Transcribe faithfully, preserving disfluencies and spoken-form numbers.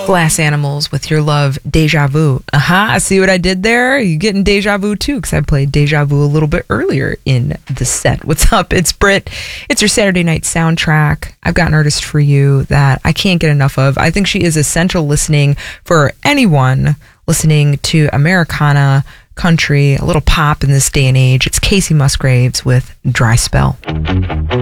Glass Animals with Your Love, Deja Vu. Uh-huh, I see what I did there. You getting Deja Vu too, because I played Deja Vu a little bit earlier in the set. What's up? It's Britt. It's your Saturday night soundtrack. I've got an artist for you that I can't get enough of. I think she is essential listening for anyone listening to Americana, country, a little pop in this day and age. It's Casey Musgraves with Dry Spell.